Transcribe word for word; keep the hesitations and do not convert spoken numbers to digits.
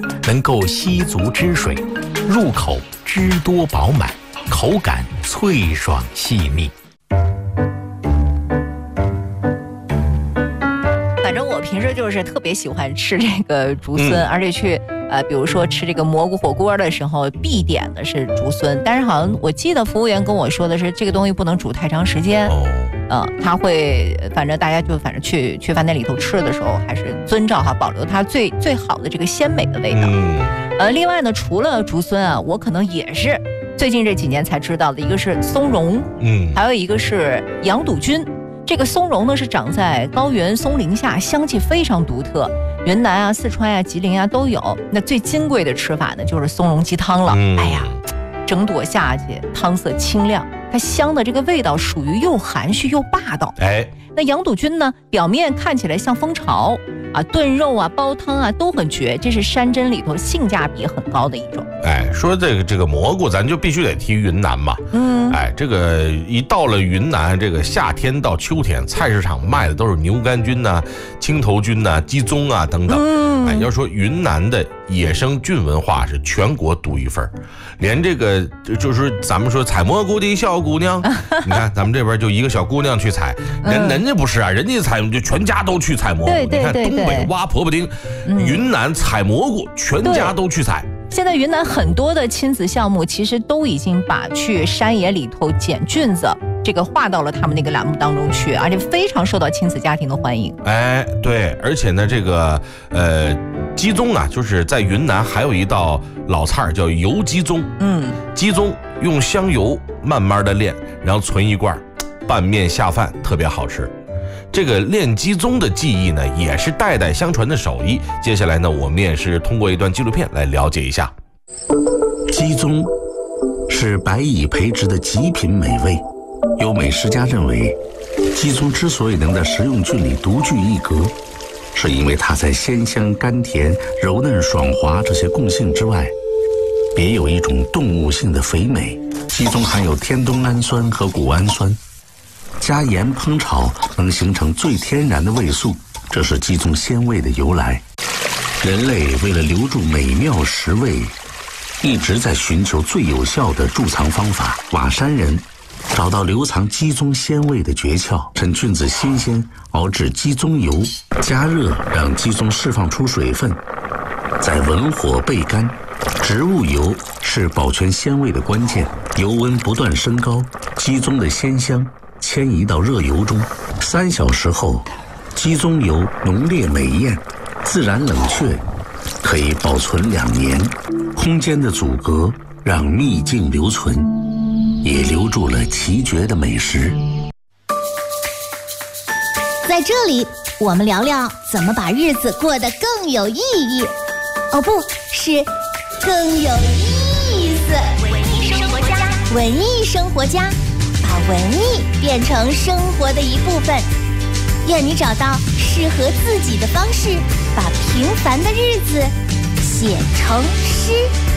能够吸足汁水，入口汁多饱满，口感脆爽细腻。 反正我平时就是特别喜欢吃这个竹荪，嗯、而且去呃，比如说吃这个蘑菇火锅的时候，必点的是竹荪。但是好像我记得服务员跟我说的是，这个东西不能煮太长时间。哦。嗯，他会，反正大家就反正去去饭店里头吃的时候，还是遵照哈保留它最最好的这个鲜美的味道。嗯。呃，另外呢，除了竹荪啊，我可能也是最近这几年才知道的，一个是松茸，嗯，还有一个是羊肚菌。这个松茸呢是长在高原松林下，香气非常独特，云南啊、四川啊、吉林啊都有。那最金贵的吃法呢，就是松茸鸡汤了。嗯、哎呀，整朵下去，汤色清亮，它香的这个味道属于又含蓄又霸道。哎，那羊肚菌呢，表面看起来像蜂巢啊，炖肉啊、煲汤啊都很绝，这是山珍里头性价比很高的一种。 哎，说这个这个蘑菇，咱就必须得提云南嘛。嗯，哎，这个一到了云南，这个夏天到秋天，菜市场卖的都是牛肝菌呐、啊、青头菌呐、啊、鸡枞啊等等。嗯，哎，要说云南的野生菌文化是全国独一份，连这个就是咱们说采蘑菇的小姑娘，你看咱们这边就一个小姑娘去采，人人家不是啊，人家采就全家都去采蘑菇。 对对对对， 你看东北挖婆婆丁，嗯、云南采蘑菇全家都去采。 现在云南很多的亲子项目其实都已经把去山野里头捡菌子这个划到了他们那个栏目当中去，而且非常受到亲子家庭的欢迎。 哎，对，而且呢，这个呃鸡枞啊，就是在云南还有一道老菜叫油鸡枞。嗯，鸡枞用香油慢慢的炼，然后存一罐，拌面下饭，特别好吃。这个炼鸡枞的技艺呢，也是代代相传的手艺。接下来呢，我们也是通过一段纪录片来了解一下。 鸡枞是白蚁培植的极品美味，有美食家认为，鸡枞之所以能在食用菌里独具一格，是因为它在鲜香、甘甜、柔嫩、爽滑这些共性之外，别有一种动物性的肥美。鸡枞含有天冬氨酸和谷氨酸。加盐烹炒能形成最天然的味素，这是鸡枞鲜味的由来。人类为了留住美妙食味，一直在寻求最有效的贮藏方法。瓦山人找到留藏鸡枞鲜味的诀窍，趁菌子新鲜熬制鸡枞油，加热让鸡枞释放出水分，再文火焙干。植物油是保全鲜味的关键，油温不断升高，鸡枞的鲜香迁移到热油中，三小时后，鸡枞油浓烈美艳，自然冷却，可以保存两年。空间的阻隔让秘境留存，也留住了奇绝的美食。 在这里，我们聊聊怎么把日子过得更有意义。哦，不是，更有意思。文艺生活家，文艺生活家。把文艺变成生活的一部分，愿你找到适合自己的方式，把平凡的日子写成诗。